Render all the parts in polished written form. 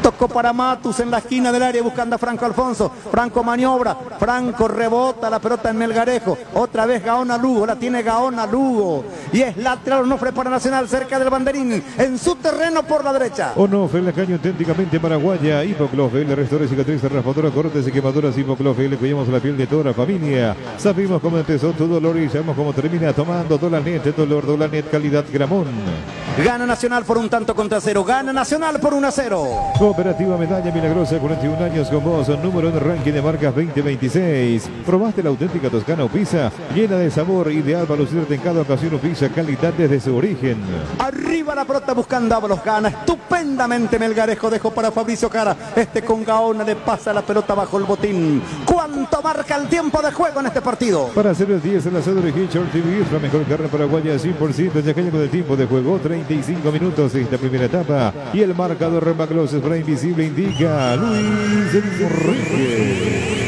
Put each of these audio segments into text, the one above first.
Tocó para Matus en la esquina del área buscando a Franco Alfonso. Franco maniobra. Franco rebota la pelota en Melgarejo. Otra vez Gaona Lugo. La tiene Gaona Lugo. Y es lateral Onofre para Nacional cerca del banderín. En su terreno por la derecha. Onofre en la caña auténticamente paraguaya. Hipoclofe, le restaura cicatrices, raspadura, cortes y quemaduras. Hipoclofe, le cuidamos la piel de toda la familia. Sabemos cómo empezó tu dolor y sabemos cómo termina tomando Dolanet. Dolor Dolanet, calidad Gramón. Gana Nacional por 1-0. Gana Nacional por 1-0. Cooperativa Medalla Milagrosa, 41 años con vos, número en el ranking de marcas 2026. ¿Probaste la auténtica Toscana o pizza? Llena de sabor, ideal para lucirte en cada ocasión o pizza, calidad desde su origen. Arriba la pelota buscando a Ábalos, gana estupendamente Melgarejo, dejó para Fabricio Cara. Con Gaona le pasa la pelota bajo el botín. ¿Cuánto marca el tiempo de juego en este partido? Para hacer el 10 en la sede de Hitchcock TV, es la mejor carne paraguaya 100%, ya que con el tiempo de juego, 35 minutos esta primera etapa. Y el marcador Remaclos Spray Invisible indica Luis Enrique.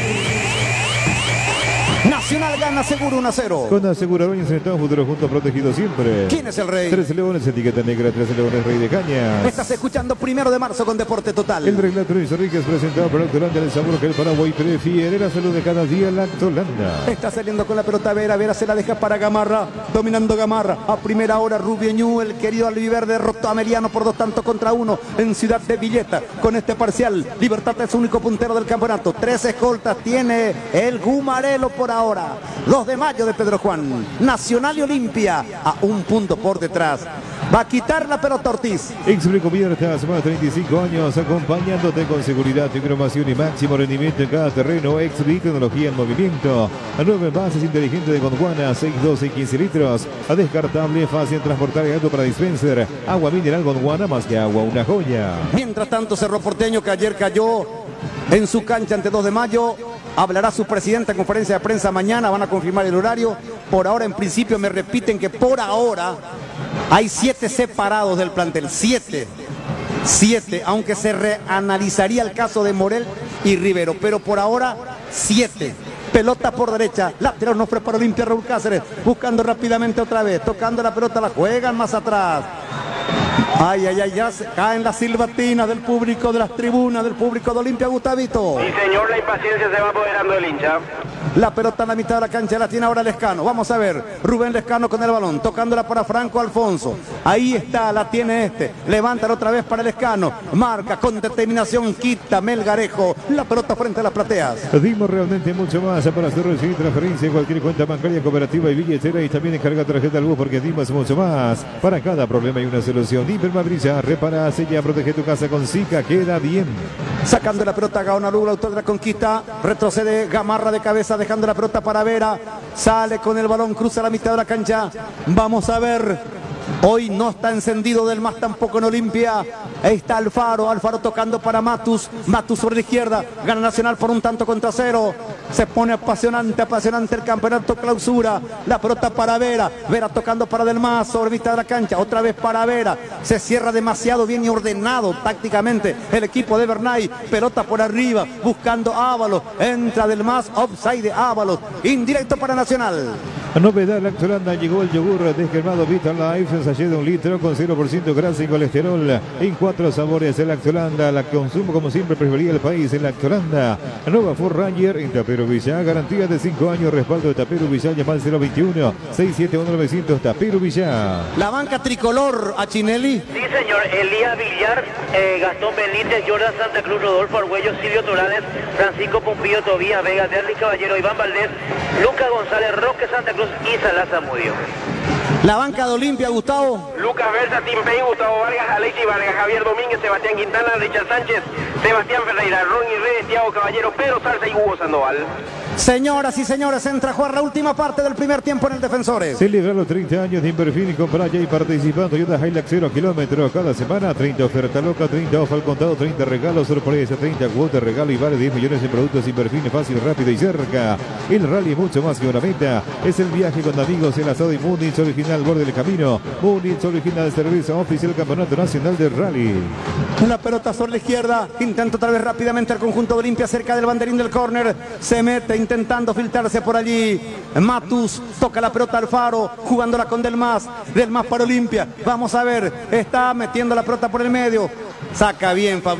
Nacional gana seguro 1-0. Con asegurador y enfrentado futuro junto protegido siempre. ¿Quién es el rey? 13 Leones, etiqueta negra, 13 Leones, Rey de Cañas. Estás escuchando 1 de marzo con Deporte Total. El reglato Luis Enrique es presentado por Lactolanda, el sabor que el Paraguay prefiere, la salud de cada día, Lactolanda. Está saliendo con la pelota Vera se la deja para Gamarra, dominando Gamarra. A primera hora Rubio Ñu, el querido albiverde, derrotó a Meliano por 2-1 en Ciudad de Villeta. Con este parcial, Libertad es único puntero del campeonato. 3 escoltas tiene el Gumarelo por ahora. 2 de mayo de Pedro Juan. Nacional y Olimpia a 1 punto por detrás. Va a quitar la pelota Ortiz. Explico Viertas, más de 35 años, acompañándote con seguridad, información y máximo rendimiento en cada terreno. Explico tecnología en movimiento. A 9 envases inteligentes de Gondwana, 6, 12 y 15 litros. A descartable, fácil de transportar y alto para dispenser. Agua mineral Gondwana, más que agua, una joya. Mientras tanto, Cerro Porteño, que ayer cayó en su cancha ante 2 de mayo. Hablará su presidente en conferencia de prensa mañana, van a confirmar el horario. Por ahora, en principio, me repiten que por ahora hay 7 separados del plantel. 7, aunque se reanalizaría el caso de Morel y Rivero. Pero por ahora, 7. Pelota por derecha, lateral Onofre para Olimpia, Raúl Cáceres, buscando rápidamente otra vez, tocando la pelota, la juegan más atrás. Ay, ya se caen las silbatinas del público de las tribunas, del público de Olimpia, Gustavito. Sí, señor, la impaciencia se va apoderando del hincha. La pelota en la mitad de la cancha la tiene ahora Lescano. Vamos a ver, Rubén Lescano con el balón, tocándola para Franco Alfonso. Ahí está, la tiene levántala otra vez para Lescano. Marca con determinación, quita Melgarejo. La pelota frente a las plateas. Dimos realmente mucho más para hacer recibir transferencia en cualquier cuenta bancaria, cooperativa y billetera, y también encarga tarjeta al bus, porque dimos mucho más. Para cada problema hay una solución. Hipermadrilla, repara, sella, protege tu casa con Zika, queda bien. Sacando la pelota Gaona Lugo, autor de la conquista, retrocede Gamarra de cabeza, dejando la pelota para Vera, sale con el balón, cruza la mitad de la cancha. Vamos a ver. Hoy no está encendido del más tampoco en Olimpia. Ahí está Alfaro tocando para Matus. Matus sobre la izquierda. Gana Nacional por 1-0. Se pone apasionante el campeonato clausura. La pelota para Vera. Vera tocando para Del Mas sobre mitad de la cancha. Otra vez para Vera. Se cierra demasiado bien y ordenado tácticamente el equipo de Bernay. Pelota por arriba. Buscando a Ábalos. Entra Del Mas. Offside de Ábalos. Indirecto para Nacional. Novedad, Lactolanda, llegó el yogur descremado Vital Life, un sachet de 1 litro con 0% grasa y colesterol en 4 sabores. El Lactolanda, la consumo como siempre prefería el país. En Lactolanda, nueva Ford Ranger en Tapero Villa, garantía de 5 años, respaldo de Tapero Villa, llama al 021-671-900 Tapero Villa. La banca tricolor a Chinelli. Sí, señor, Elías Villar, Gastón Benítez, Jordan Santa Cruz, Rodolfo Argüello, Silvio Torales, Francisco Pompillo, Tobías Vega, Derlis Caballero, Iván Valdés, Lucas González, Roque Santa Cruz y Salazar Mudio. La banca de Olimpia, Gustavo. Lucas Versa, Tim Payne, Gustavo Vargas, Alexis Vargas, Javier Domínguez, Sebastián Quintana, Richard Sánchez, Sebastián Ferreira, Ronnie Reyes, Thiago Caballero, Pedro Salsa y Hugo Sandoval. Señoras y señores, entra a jugar la última parte del primer tiempo en el Defensores. Celebra los 30 años de Inverfin y compra ya y participando. Toyota Hilux 0 kilómetros cada semana. 30 oferta loca, 30 off al contado, 30 regalos, sorpresa, 30 cuotas, regalo y vale 10 millones en productos. Inverfin, fácil, rápido y cerca. El rally mucho más que una meta. Es el viaje con amigos, el asado y Múnich original, borde del camino. Múnich original de servicio oficial Campeonato Nacional de Rally. La pelota sobre la izquierda. Intenta otra vez rápidamente el conjunto de Olimpia cerca del banderín del córner. Se mete intentando filtrarse por allí. Matus toca la pelota Alfaro, jugándola con Del Mas para Olimpia. Vamos a ver, está metiendo la pelota por el medio. Saca bien Fabián.